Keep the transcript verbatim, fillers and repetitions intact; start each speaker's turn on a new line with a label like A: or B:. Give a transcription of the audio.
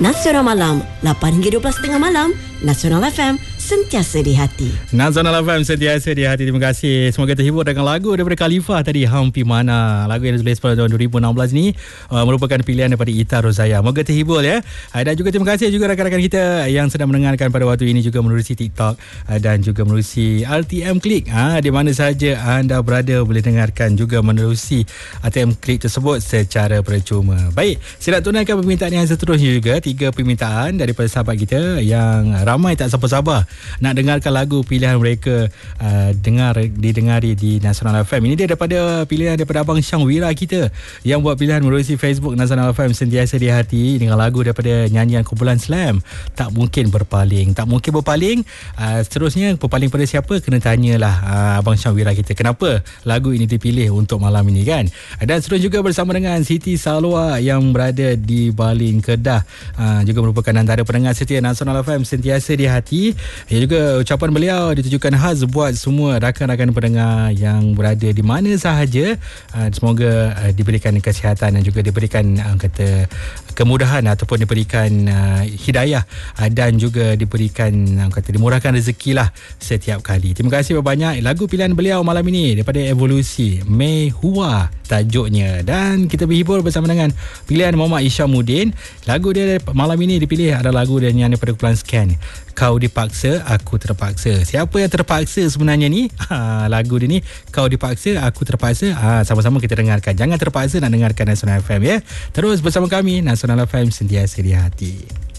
A: Nasional Malam, lapan hingga dua belas tiga puluh malam. Nasional F M, sentiasa di hati.
B: Nasional F M, sentiasa di hati. Terima kasih. Semoga terhibur dengan lagu daripada Khalifah tadi, Hampi Mana. Lagu yang ditulis pada tahun dua ribu enam belas ni uh, merupakan pilihan daripada Ita Rozaya. Moga terhibur ya. Uh, dan juga terima kasih juga rakan-rakan kita yang sedang mendengarkan pada waktu ini juga menerusi TikTok uh, dan juga menerusi R T M Click. Uh, di mana sahaja anda berada boleh dengarkan juga menerusi R T M Click tersebut secara percuma. Baik, saya nak tunaikan permintaan yang seterusnya juga. Tiga permintaan daripada sahabat kita yang ramai tak sabar-sabar nak dengarkan lagu pilihan mereka uh, dengar didengari di Nasional F M. Ini dia daripada pilihan daripada Abang Syang Wira kita yang buat pilihan melalui Facebook Nasional F M, sentiasa di hati, dengan lagu daripada nyanyian kumpulan Slam, Tak Mungkin Berpaling. Tak mungkin berpaling. Uh, seterusnya berpaling pada siapa? Kena tanyalah uh, Abang Syang Wira kita kenapa lagu ini dipilih untuk malam ini kan. Dan seterusnya juga bersama dengan Siti Salwa yang berada di Baling, Kedah. Uh, juga merupakan antara pendengar setia Nasional F M, sentiasa di hati. Ya, juga ucapan beliau ditujukan khas buat semua rakan-rakan pendengar yang berada di mana sahaja. Uh, semoga uh, diberikan kesihatan dan juga diberikan uh, kata kemudahan ataupun diberikan uh, hidayah uh, dan juga diberikan uh, kata dimurahkan rezeki lah setiap kali. Terima kasih banyak. Lagu pilihan beliau malam ini daripada Evolusi, Mei Hua tajuknya, dan kita berhibur bersama dengan pilihan Muhammad Isyamuddin. Lagu dia malam ini dipilih adalah lagu dia yang daripada kumpulan Scan, Kau Dipaksa Aku Terpaksa. Siapa yang terpaksa sebenarnya ni? Ha, lagu dia ni Kau Dipaksa Aku Terpaksa. Ha, sama-sama kita dengarkan. Jangan terpaksa nak dengarkan Nasional F M ya. Terus bersama kami Nasional F M, sentiasa di hati.